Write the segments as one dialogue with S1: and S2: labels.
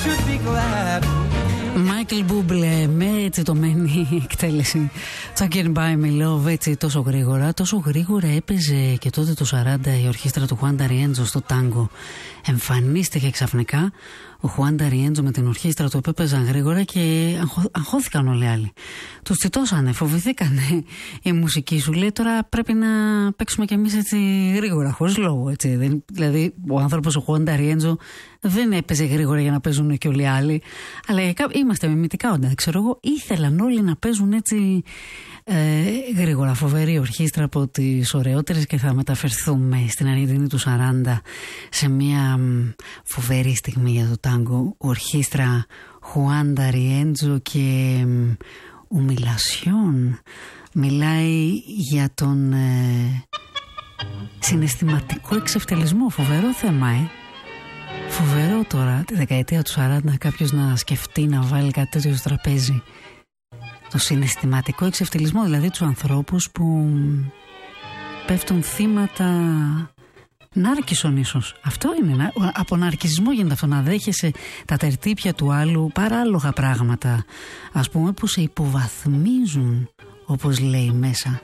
S1: Μάικλ Μπούμπλε με τσιτωμένη εκτέλεση. Talking by me love, έτσι τόσο γρήγορα έπαιζε και τότε το 40 η ορχήστρα του Juan D'Arienzo στο τάγκο. Εμφανίστηκε ξαφνικά ο Juan D'Arienzo με την ορχήστρα του, έπαιζαν γρήγορα και αγχώθηκαν όλοι οι άλλοι. Τους τσιτώσανε, φοβηθήκανε. Η μουσική σου λέει τώρα πρέπει να παίξουμε κι εμείς έτσι γρήγορα, χωρίς λόγο. Έτσι. Δηλαδή ο άνθρωπος ο Juan D'Arienzo δεν έπαιζε γρήγορα για να παίζουν και όλοι οι άλλοι. Αλλά είμαστε μιμητικά όντα, ξέρω εγώ, ήθελαν όλοι να παίζουν έτσι γρήγορα. Φοβερή ορχήστρα από τις ωραιότερες και θα μεταφερθούμε στην Αργεντινή του 40 σε μια φοβερή στιγμή για το τάγκο. Ορχήστρα Juan D'Arienzo και Humiliación. Μιλάει για τον συναισθηματικό εξευτελισμό. Φοβερό θέμα, Φοβερό τώρα τη δεκαετία του 40 κάποιος να σκεφτεί να βάλει κάτι τέτοιο στο τραπέζι. Το συναισθηματικό εξευτελισμό, δηλαδή τους ανθρώπους που πέφτουν θύματα νάρκισσον ίσως. Αυτό είναι, από ναρκισμό γίνεται αυτό, να δέχεσαι τα τερτύπια του άλλου, παράλογα πράγματα, ας πούμε, που σε υποβαθμίζουν, όπως λέει μέσα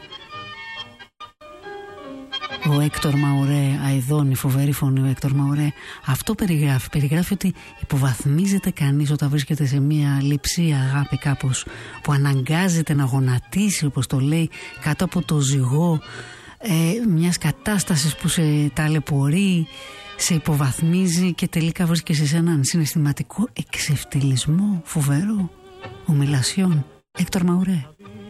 S1: ο Έκτορ Μαουρέ, αηδώνει, φοβερή φωνή ο Έκτορ Μαουρέ. Αυτό περιγράφει ότι υποβαθμίζεται κανείς όταν βρίσκεται σε μια λειψία αγάπη κάπως, που αναγκάζεται να γονατίσει, όπως το λέει, κάτω από το ζυγό μιας κατάστασης που σε ταλαιπωρεί, σε υποβαθμίζει και τελικά βρίσκεσαι σε έναν συναισθηματικό εξευτελισμό φοβερό. Humiliación, Έκτορ Μαουρέ.